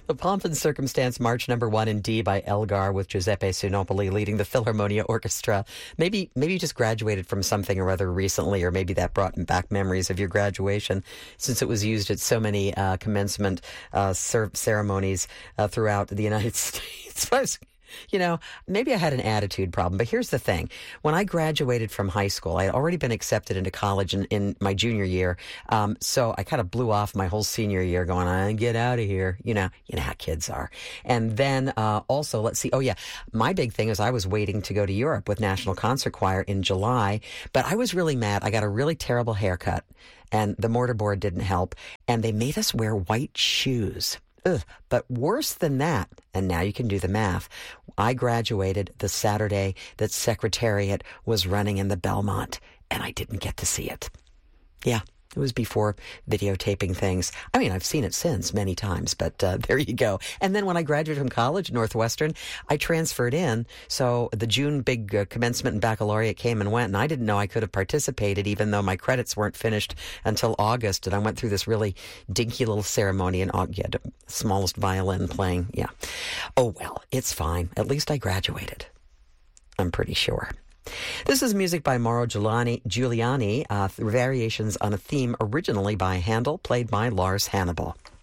The Pomp and Circumstance March #1 in D by Elgar with Giuseppe Sinopoli leading the Philharmonia Orchestra. Maybe you just graduated from something or other recently, or maybe that brought back memories of your graduation, since it was used at so many commencement ceremonies throughout the United States. Maybe I had an attitude problem, but here's the thing. When I graduated from high school, I had already been accepted into college in my junior year. So I kind of blew off my whole senior year going, I get out of here. You know how kids are. And then also, let's see. Oh, yeah. My big thing is I was waiting to go to Europe with National Concert Choir in July, but I was really mad. I got a really terrible haircut, and the mortarboard didn't help, and they made us wear white shoes. Ugh. But worse than that, and now you can do the math, I graduated the Saturday that Secretariat was running in the Belmont, and I didn't get to see it. Yeah, it was before videotaping things. I mean, I've seen it since many times, but there you go. And then when I graduated from college, Northwestern, I transferred in. So the June big commencement and baccalaureate came and went, and I didn't know I could have participated, even though my credits weren't finished until August. And I went through this really dinky little ceremony, and the smallest violin playing. Yeah. Oh, well, it's fine. At least I graduated. I'm pretty sure. This is music by Mauro Giuliani, variations on a theme originally by Handel, played by Lars Hannibal.